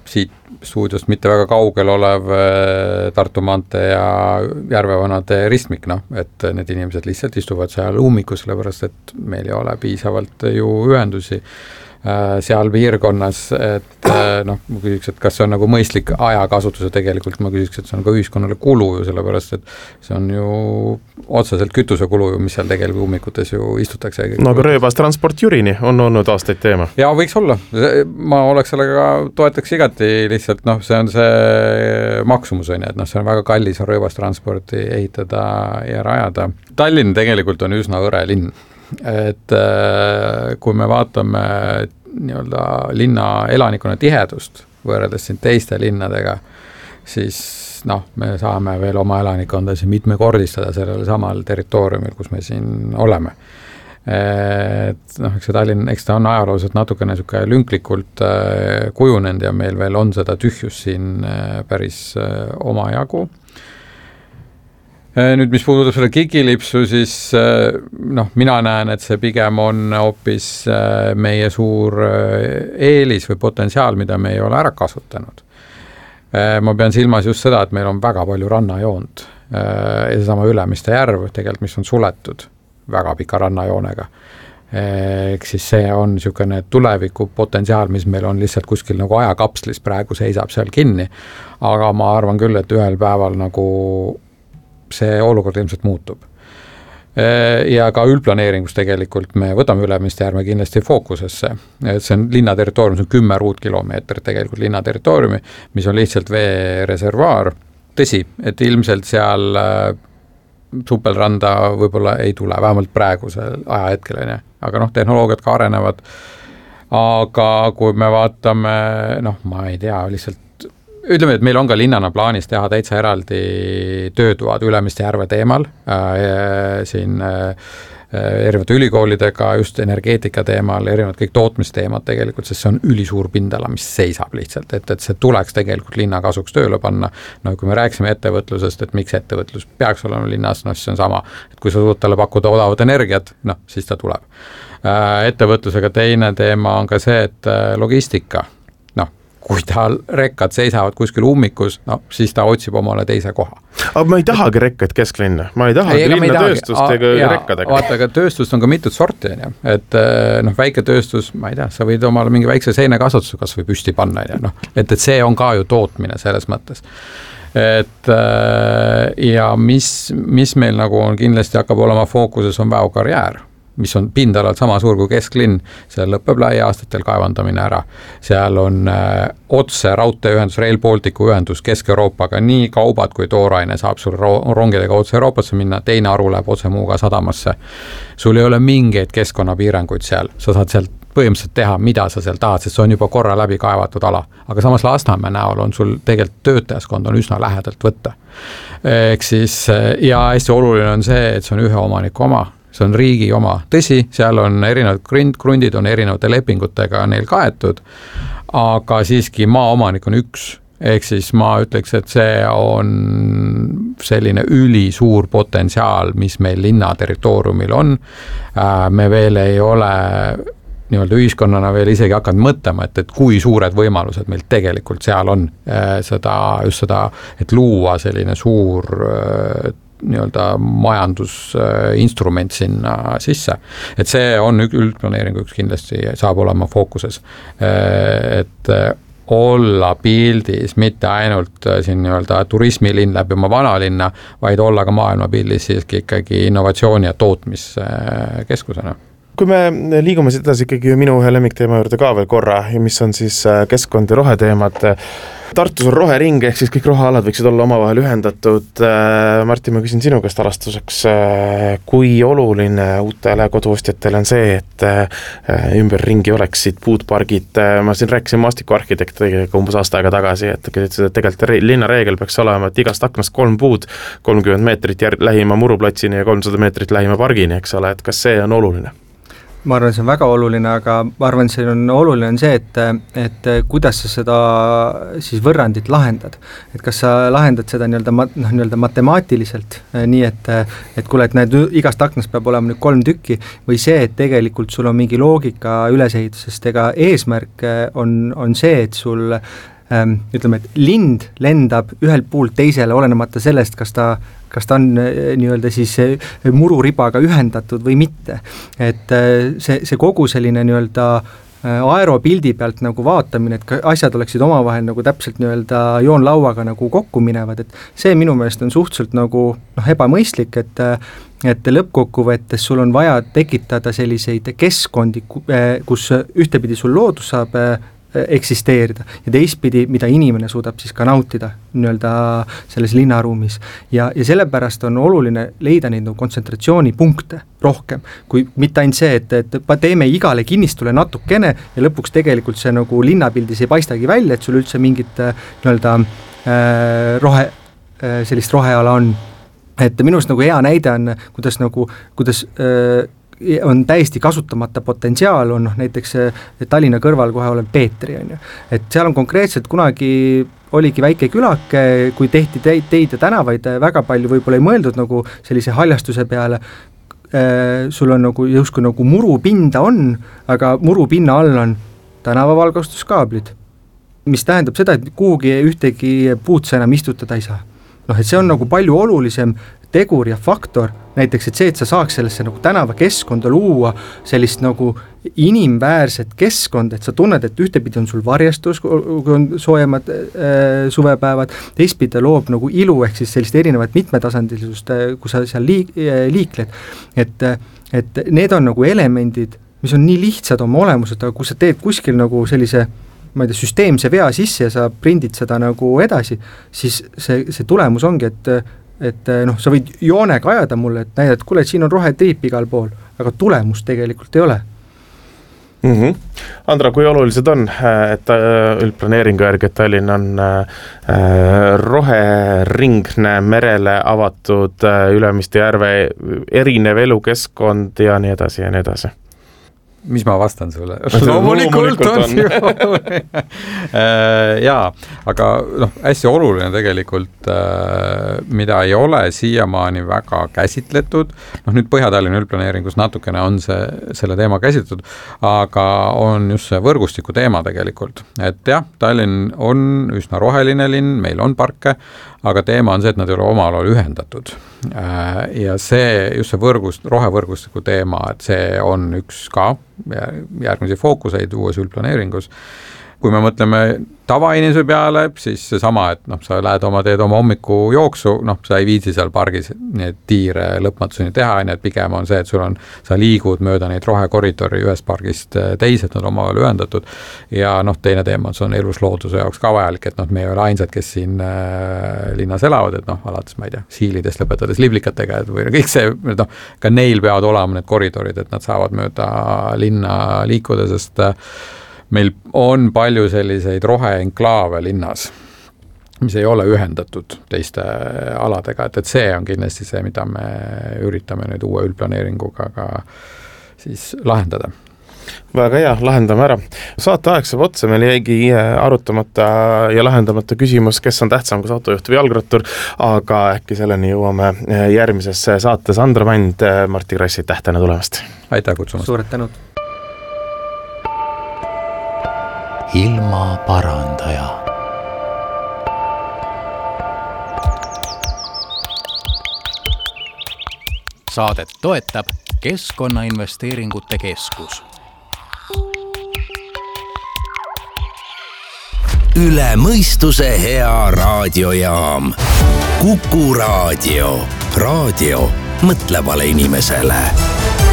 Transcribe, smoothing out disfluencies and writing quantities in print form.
siit stuudiost mitte väga kaugel olev Tartu maantee ja Järvevanade ristmik, et need inimesed lihtsalt istuvad seal ummikus, sellepärast et meil ei ole piisavalt ju ühendusi seal piirkonnas, et ma küsiks, et kas see on nagu mõistlik ajakasutuse tegelikult, ma küsiks, et see on ka ühiskonnale kulu ju, sellepärast et see on ju otseselt kütusekulu ju, mis seal tegelikult ummikutes ju istutakse. No aga rööbas transport Jürini on olnud aastaid teema. Ja võiks olla, ma oleks sellega toetaks igati lihtsalt, see on see maksumus, et see on väga kallis rööbas transporti ehitada ja rajada. Tallinn tegelikult on üsna õre linn. Et kui me vaatame nii-öelda linna elanikkonna tihedust võrreldes siin teiste linnadega, siis me saame veel oma elanikkonda siin mitmekordistada sellele samal territooriumil, kus me siin oleme. Et eks see Tallinn, eks ta on ajalooliselt natukene lünklikult kujunenud ja meil veel on seda tühjus siin päris omajagu. Nüüd, mis puudutab selle gigilipsu, siis mina näen, et see pigem on hoopis meie suur eelis või potentsiaal, mida me ei ole ära kasutanud. Ma pean silmas just seda, et meil on väga palju rannajoont ja seesama Ülemiste järv, tegelikult, mis on suletud väga pika rannajoonega. Ehk siis see on niisugune tuleviku potentsiaal, mis meil on lihtsalt kuskil nagu ajakapslis praegu seisab seal kinni, aga ma arvan küll, et ühel päeval nagu see olukord ilmselt muutub. Ja ka üldplaneeringus tegelikult me võtame Ülemiste järve kindlasti fookusesse. Et see on linna territoorium, see on 10 ruutkilomeetrit tegelikult linna territooriumi, mis on lihtsalt veereservaar. Tõsi, et ilmselt seal supelranda võib-olla ei tule, vähemalt praegusel ajahetkel, aga tehnoloogiad ka arenevad. Aga kui me vaatame, ma ei tea, lihtsalt ütleme, et meil on ka linnana plaanis teha täitsa eraldi töötuad Ülemiste järve teemal, siin erinevate ülikoolidega, just energeetika teemal, erinevad kõik tootmisteemad tegelikult, sest see on ülisuur pindala, mis seisab lihtsalt, et see tuleks tegelikult linna kasuks tööle panna. Kui me rääksime ettevõtlusest, et miks ettevõtlus peaks olema linnas, siis on sama, et kui sa suud talle pakkuda odavat energiat, siis ta tuleb. Ettevõtlusega teine teema on ka see, et logistika, kui tal rekkad seisavad kuskil ummikus, siis ta otsib omale teise koha. Aga ma ei tahagi rekkaid kesklinna, ma ei tahagi linna tööstust ega rekkadega. Vaata, aga tööstust on ka mitut sorti, et väike tööstus, ma ei tea, sa võid omale mingi väikse seenekasvatuse kas või püsti panna, et see on ka ju tootmine selles mõttes. Et ja mis meil nagu on kindlasti hakkab olema fookuses on väokarjäär, mis on pindalalt sama suur kui kesklinn, seal lõpeb lähiaastatel kaevandamine ära. Seal on otse raudteeühendus, Rail Balticu ühendus Kesk-Euroopaga, nii kaubad kui tooraine saab sul rongidega otse Euroopasse minna, teine aru läheb otse Muuga sadamasse. Sul ei ole mingeid keskkonnapiiranguid seal, sa saad sealt põhimõtteliselt teha, mida sa seal tahad, sest see on juba korra läbi kaevatud ala. Aga samas Lasnamäe näol on sul tegelikult töötajaskond on üsna lähedalt võtta. Ehk siis, ja hästi oluline on see, et see on ühe omaniku oma, see on riigi oma. Tõsi, seal on erinevad krundid, on erinevate lepingutega neil kaetud, aga siiski maaomanik on üks. Ehk siis ma ütleks, et see on selline ülisuur potentsiaal, mis meil linna territooriumil on. Me veel ei ole nii-öelda ühiskonnana veel isegi hakanud mõtlema, et kui suured võimalused meil tegelikult seal on seda, et luua selline suur nii-öelda majandusinstrument sinna sisse. Et see on üldplaneeringu üks kindlasti saab olema fookuses. Et olla pildis mitte ainult siin nii-öelda turismilinn läbi oma vanalinna, vaid olla ka maailmapildis siiski ikkagi innovatsiooni ja tootmiskeskusena. Kui me liigume edasi ikkagi minu ühe lemmikteema juurde ka veel korra, mis on siis keskkond ja roheteemad. Tartus on rohering, ehk siis kõik rohealad võiksid olla omavahel ühendatud. Martin, ma küsin sinu käest alastuseks, kui oluline uutele koduostjatele on see, et ümberringi oleksid puudpargid. Ma siin rääkisin maastikuarhitektiga umbes aasta aega tagasi, et tegelikult linna reegel peaks olema, et igast aknast 3 puud, 30 meetrit lähima muruplatsini ja 300 meetrit lähima pargini, eks ole, et kas see on oluline? Ma arvan, see on väga oluline, aga ma arvan, see on oluline see, et kuidas sa seda siis võrrandit lahendad. Et kas sa lahendad seda nii-öelda matemaatiliselt, nii et kuule, et näed, igast aknast peab olema nüüd 3 tükki, või see, et tegelikult sul on mingi loogika ülesehitusest, ega eesmärk on see, et sul ütleme, et lind lendab ühelt puult teisele, olenemata sellest, kas ta on nii-öelda siis mururibaga ühendatud või mitte. Et see kogu selline nii-öelda aeropildi pealt nagu vaatamine, et asjad oleksid omavahel nagu täpselt nii-öelda joonlauaga nagu kokku minevad, et see minu meelest on suhteliselt nagu ebamõistlik, et lõppkokkuvõttes sul on vaja tekitada selliseid keskkondi, kus ühtepidi sul loodus saab eksisteerida ja teistpidi, mida inimene suudab siis ka nautida nii-öelda selles linnaruumis. Ja sellepärast on oluline leida neid nagu kontsentratsioonipunkte rohkem, kui mitte ainult see, et teeme igale kinnistule natukene ja lõpuks tegelikult see nagu linnapildis ei paistagi välja, et sul üldse mingit nii-öelda sellist roheala on. Et minust nagu hea näide on, kuidas on täiesti kasutamata potentsiaal, on näiteks Tallinna kõrval kohe olev Peetri, on ju. Et seal on konkreetselt kunagi oligi väike külake, kui tehti teid ja tänavaid, väga palju võib-olla ei mõeldud nagu sellise haljastuse peale, sul on nagu justkui nagu murupinda on, aga murupinna all on tänavavalgustuskaablid, mis tähendab seda, et kuhugi ühtegi puutsa enam istutada ei saa. Et see on nagu palju olulisem tegur ja faktor, näiteks et see, et sa saaks sellesse nagu tänavakeskkonda luua sellist nagu inimväärset keskkonda, et sa tunned, et ühtepidi on sul varjestus, kui on soojemad suvepäevad, teistpidi loob nagu ilu, ehk siis sellist erinevat mitmetasandilisust, kui sa seal liikled. Et need on nagu elemendid, mis on nii lihtsad oma olemused, aga kui sa teed kuskil nagu sellise süsteemse vea sisse ja sa prindid seda nagu edasi, siis see tulemus ongi, et sa võid joonega ajada mulle, et näidad, et kuule, siin on rohetriip igal pool, aga tulemust tegelikult ei ole. Andra, kui olulised on, et üldplaneeringu järgi, et Tallinn on roheringne, merele avatud, Ülemiste järve erinev elukeskkond ja nii edasi ja nii edasi? Mis ma vastan sulle? Loomulikult on jaa, aga hästi oluline tegelikult, mida ei ole siiamaani väga käsitletud, nüüd Põhja-Tallinna üldplaneeringus natukene on selle teema käsitletud, aga on just see võrgustiku teema tegelikult, et jah, Tallinn on üsna roheline linn, meil on parke, aga teema on see, et nad ei ole omal ajal ühendatud. Ja just see rohevõrgustiku teema, et see on üks ka järgmisi fookuseid uues üldplaneeringus. Kui me mõtleme tavainimese peale, siis seesama, et sa teed oma hommiku jooksu, sa ei viitsi seal pargis need tiire lõpmatuseni teha, et pigem on see, et sa liigud mööda neid rohekoridori ühest pargist teised, nad omavahel ühendatud ja teine teema, see on eluslooduse jaoks ka vajalik, et me ei ole ainsad, kes siin linnas elavad, et alates, ma ei tea, siilidest lõpetades liblikatega, või kõik see, ka neil peavad olema need koridorid, et nad saavad mööda linna liikuda, sest meil on palju selliseid roheenklaave linnas, mis ei ole ühendatud teiste aladega, et see on kindlasti see, mida me üritame nüüd uue üldplaneeringuga ka siis lahendada. Väga hea, lahendame ära. Saate aeg saab otsa, meil jäigi arutamata ja lahendamata küsimus, kes on tähtsam, kas autojuht või jalgrattur, aga äkki selleni jõuame järgmises saates. Andra Mänd, Martti Krass, aitäh täna tulemast. Aitäh kutsumast. Suured tänud. Ilma parandaja. Saadet toetab Keskkonnainvesteeringute Keskus. Üle mõistuse hea raadiojaam. Kuku Raadio. Raadio mõtlevale inimesele.